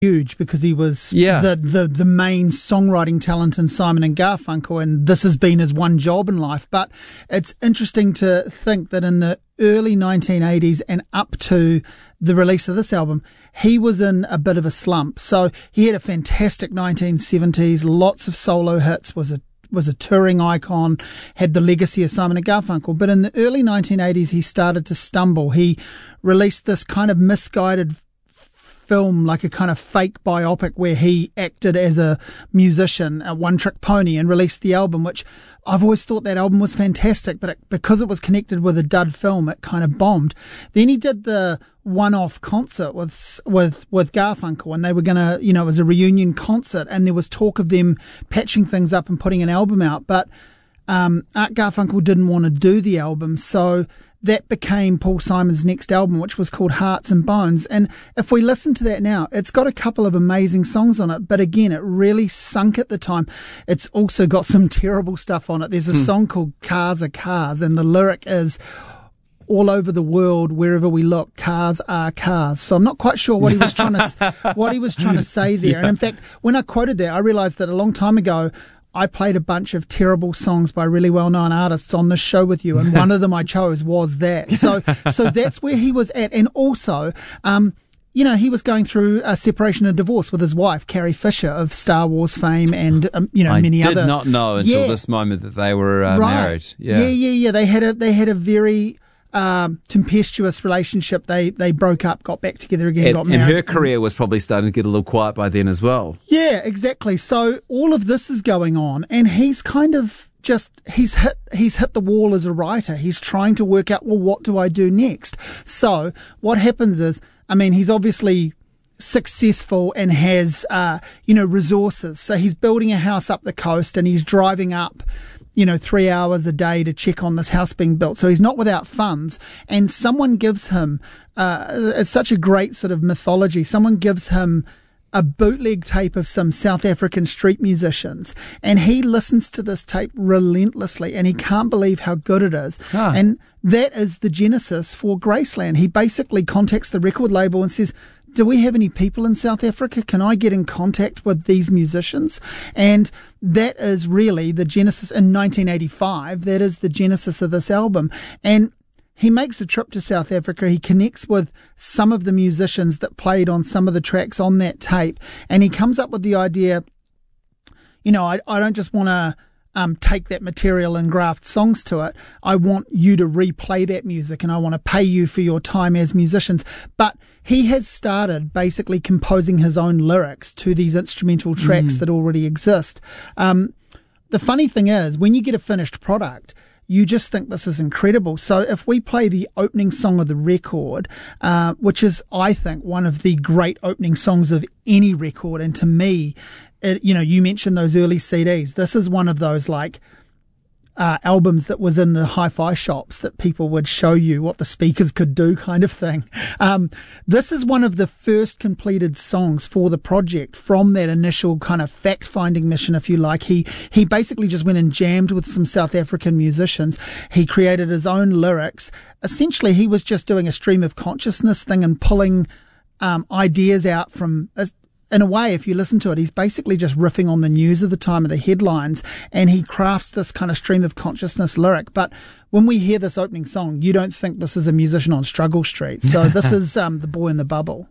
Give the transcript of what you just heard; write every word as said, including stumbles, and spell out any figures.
huge because he was Yeah. the, the, the main songwriting talent in Simon and Garfunkel, and this has been his one job in life. But it's interesting to think that in the early nineteen eighties and up to the release of this album, he was in a bit of a slump. So he had a fantastic nineteen seventies, lots of solo hits, was a was a touring icon, had the legacy of Simon and Garfunkel. But in the early nineteen eighties, he started to stumble. He released this kind of misguided film, like a kind of fake biopic where he acted as a musician, a one-trick pony, and released the album, which I've always thought that album was fantastic, but it, because it was connected with a dud film, it kind of bombed. Then he did the one-off concert with with with Garfunkel, and they were gonna, you know, it was a reunion concert, and there was talk of them patching things up and putting an album out, but um, Art Garfunkel didn't want to do the album, so that became Paul Simon's next album, which was called Hearts and Bones. And if we listen to that now, it's got a couple of amazing songs on it, but again, it really sunk at the time. It's also got some terrible stuff on it. There's a hmm. song called Cars Are Cars, and the lyric is, all over the world, wherever we look, cars are cars. So I'm not quite sure what he was trying to what he was trying to say there. Yeah. And in fact, when I quoted that, I realised that a long time ago, I played a bunch of terrible songs by really well-known artists on this show with you, and one of them I chose was that. So, so that's where he was at. And also, um, you know, he was going through a separation and divorce with his wife, Carrie Fisher, of Star Wars fame, and um, you know, I many other. I did not know until yeah. this moment that they were uh, right. married. Yeah, yeah, yeah, yeah. They had a they had a very Um, tempestuous relationship. They they broke up, got back together again, and, got married. And her career was probably starting to get a little quiet by then as well. Yeah, exactly. So all of this is going on, and he's kind of just he's hit he's hit the wall as a writer. He's trying to work out, well, what do I do next? So what happens is, I mean, he's obviously successful and has uh, you know resources. So he's building a house up the coast, and he's driving up, you know, three hours a day to check on this house being built. So he's not without funds. And someone gives him, uh, it's such a great sort of mythology. Someone gives him a bootleg tape of some South African street musicians, and he listens to this tape relentlessly, and he can't believe how good it is. Ah. And that is the genesis for Graceland. He basically contacts the record label and says, do we have any people in South Africa? Can I get in contact with these musicians? And that is really the genesis in nineteen eighty-five. That is the genesis of this album. And he makes a trip to South Africa. He connects with some of the musicians that played on some of the tracks on that tape. And he comes up with the idea, you know, I, I don't just want to Um, take that material and graft songs to it. I want you to replay that music, and I want to pay you for your time as musicians. But he has started basically composing his own lyrics to these instrumental tracks mm. that already exist. Um, the funny thing is, when you get a finished product, you just think this is incredible. So if we play the opening song of the record, uh, which is, I think, one of the great opening songs of any record, and to me, it, you know, you mentioned those early C Ds. This is one of those, like, uh, albums that was in the hi-fi shops that people would show you what the speakers could do, kind of thing. Um, this is one of the first completed songs for the project from that initial kind of fact-finding mission, if you like. He, he basically just went and jammed with some South African musicians. He created his own lyrics. Essentially, he was just doing a stream of consciousness thing and pulling um, ideas out from... A, In a way, if you listen to it, he's basically just riffing on the news of the time, of the headlines, and he crafts this kind of stream of consciousness lyric. But when we hear this opening song, you don't think this is a musician on Struggle Street. So this is um, The Boy in the Bubble.